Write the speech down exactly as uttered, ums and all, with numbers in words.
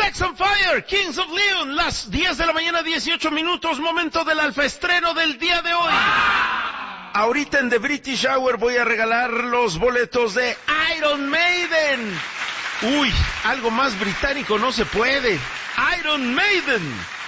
Sex on Fire, Kings of Leon, las diez de la mañana, dieciocho minutos, momento del alfaestreno del día de hoy. Ahorita en The British Hour voy a regalar los boletos de Iron Maiden. Uy, algo más británico no se puede. Iron Maiden.